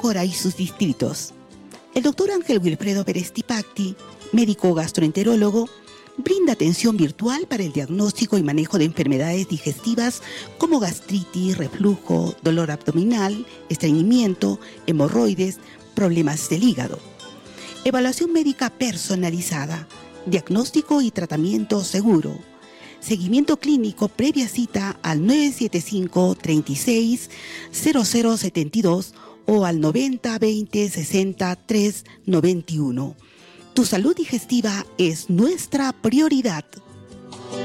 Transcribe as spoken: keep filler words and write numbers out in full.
Cora y sus distritos. El doctor Ángel Wilfredo Pérez Tipacti, médico gastroenterólogo, brinda atención virtual para el diagnóstico y manejo de enfermedades digestivas como gastritis, reflujo, dolor abdominal, estreñimiento, hemorroides, problemas del hígado. Evaluación médica personalizada, diagnóstico y tratamiento seguro. Seguimiento clínico previa cita al nueve siete cinco, tres seis, cero cero siete dos o al noventa, veinte, sesenta, tres, noventa y uno. Tu salud digestiva es nuestra prioridad.